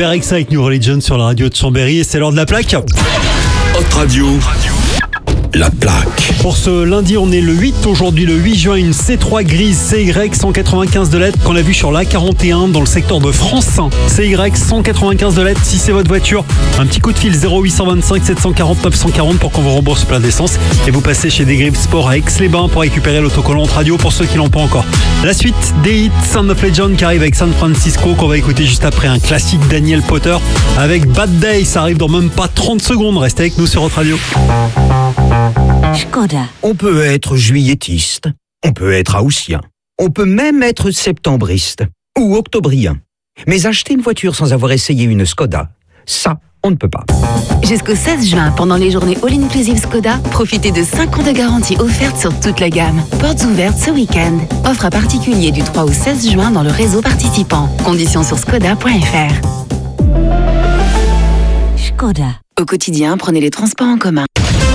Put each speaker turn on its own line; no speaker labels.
Rex avec New Religion sur la radio de Chambéry et c'est l'heure de la plaque.
Hot Radio, la plaque.
Pour ce lundi, on est le 8, aujourd'hui le 8 juin, une C3 grise CY 195 de lettres qu'on a vu sur l'A41 dans le secteur de France. CY 195 de lettres, si c'est votre voiture, un petit coup de fil 0825 740 940 pour qu'on vous rembourse plein d'essence et vous passez chez Des Griffes Sport à Aix-les-Bains pour récupérer l'autocollant radio pour ceux qui l'ont pas encore. La suite des hits, Sound of Legend qui arrive avec San Francisco qu'on va écouter juste après un classique Daniel Potter avec Bad Day, ça arrive dans même pas 30 secondes, restez avec nous sur Hot Radio.
Škoda.
On peut être juilletiste, on peut être haussien, on peut même être septembriste ou octobrien. Mais acheter une voiture sans avoir essayé une Škoda, ça, on ne peut pas.
Jusqu'au 16 juin, pendant les journées All-Inclusive Škoda, profitez de 5 ans de garantie offerte sur toute la gamme. Portes ouvertes ce week-end. Offre à particulier du 3 au 16 juin dans le réseau participant. Conditions sur škoda.fr. Škoda. Au quotidien, prenez les transports en commun.